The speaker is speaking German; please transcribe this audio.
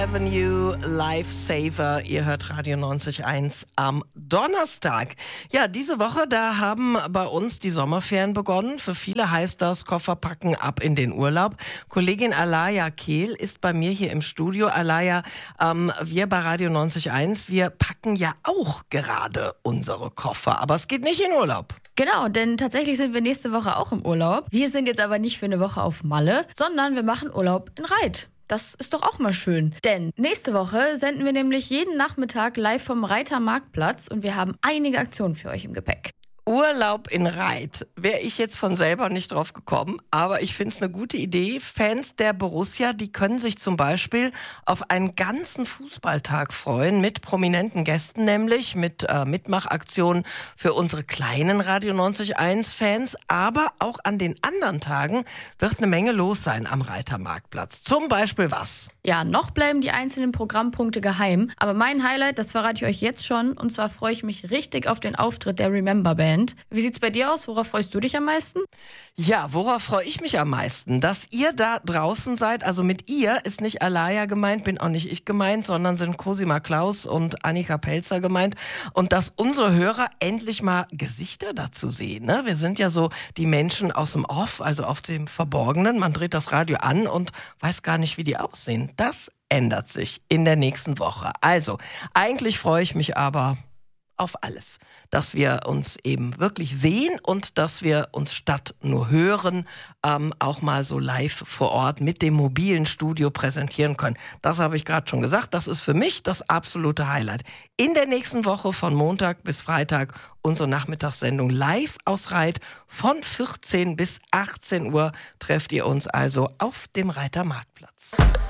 Avenue Lifesaver, ihr hört Radio 90.1 am Donnerstag. Ja, diese Woche, da haben bei uns die Sommerferien begonnen. Für viele heißt das Koffer packen, ab in den Urlaub. Kollegin Alaya Kehl ist bei mir hier im Studio. Alaya, wir bei Radio 90.1, wir packen ja auch gerade unsere Koffer, aber es geht nicht in Urlaub. Genau, denn tatsächlich sind wir nächste Woche auch im Urlaub. Wir sind jetzt aber nicht für eine Woche auf Malle, sondern wir machen Urlaub in Reit. Das ist doch auch mal schön. Denn nächste Woche senden wir nämlich jeden Nachmittag live vom Reiter Marktplatz und wir haben einige Aktionen für euch im Gepäck. Urlaub in Reit. Wäre ich jetzt von selber nicht drauf gekommen, aber ich finde es eine gute Idee. Fans der Borussia, die können sich zum Beispiel auf einen ganzen Fußballtag freuen mit prominenten Gästen, nämlich mit Mitmachaktionen für unsere kleinen Radio 90.1 Fans, aber auch an den anderen Tagen wird eine Menge los sein am Reiter Marktplatz. Zum Beispiel was? Ja, noch bleiben die einzelnen Programmpunkte geheim, aber mein Highlight, das verrate ich euch jetzt schon, und zwar freue ich mich richtig auf den Auftritt der Remember Band. Wie sieht's bei dir aus? Worauf freust du dich am meisten? Ja, worauf freue ich mich am meisten? Dass ihr da draußen seid, also mit ihr ist nicht Alaya gemeint, bin auch nicht ich gemeint, sondern sind Cosima Klaus und Annika Pelzer gemeint, und dass unsere Hörer endlich mal Gesichter dazu sehen. Ne? Wir sind ja so die Menschen aus dem Off, also auf dem Verborgenen. Man dreht das Radio an und weiß gar nicht, wie die aussehen. Das ändert sich in der nächsten Woche. Also, eigentlich freue ich mich aber auf alles, dass wir uns eben wirklich sehen und dass wir uns statt nur hören, auch mal so live vor Ort mit dem mobilen Studio präsentieren können. Das habe ich gerade schon gesagt, das ist für mich das absolute Highlight. In der nächsten Woche von Montag bis Freitag unsere Nachmittagssendung live aus Reit. Von 14 bis 18 Uhr trefft ihr uns also auf dem Reiter Marktplatz.